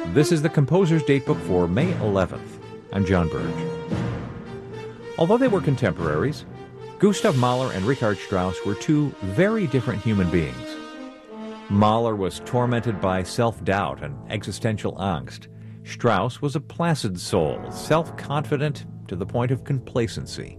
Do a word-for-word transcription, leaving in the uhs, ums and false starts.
This is the Composer's Datebook for May eleventh. I'm John Burge. Although they were contemporaries, Gustav Mahler and Richard Strauss were two very different human beings. Mahler was tormented by self-doubt and existential angst. Strauss was a placid soul, self-confident to the point of complacency.